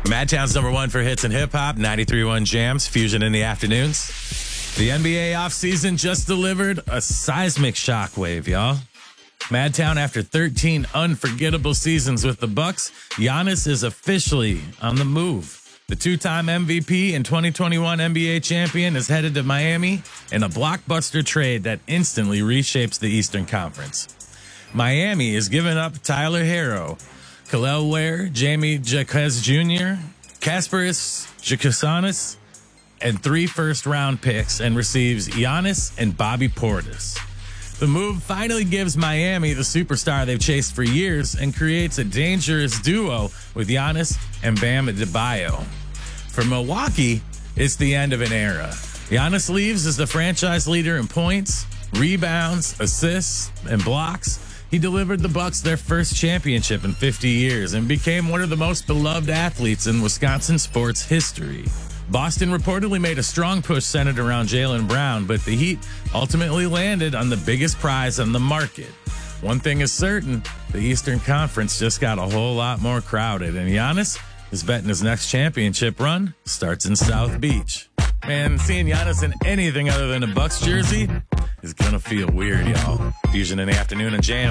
Madtown's number one for hits and hip-hop, 93.1 Jams, Fusion in the afternoons. The NBA offseason just delivered a seismic shockwave, y'all. Madtown, after 13 unforgettable seasons with the Bucks, Giannis is officially on the move. The two-time MVP and 2021 NBA champion is headed to Miami in a blockbuster trade that instantly reshapes the Eastern Conference. Miami is giving up Tyler Herro, Kel'el Ware, Jamie Jaquez Jr., Kasparis Jakusanis, and 3 first-round picks and receives Giannis and Bobby Portis. The move finally gives Miami the superstar they've chased for years and creates a dangerous duo with Giannis and Bam Adebayo. For Milwaukee, it's the end of an era. Giannis leaves as the franchise leader in points, rebounds, assists, and blocks. He delivered the Bucks their first championship in 50 years and became one of the most beloved athletes in Wisconsin sports history. Boston reportedly made a strong push centered around Jaylen Brown, but the Heat ultimately landed on the biggest prize on the market. One thing is certain, the Eastern Conference just got a whole lot more crowded, and Giannis is betting his next championship run starts in South Beach. Man, seeing Giannis in anything other than a Bucks jersey is gonna feel weird, y'all. Fusion in the afternoon and Jams.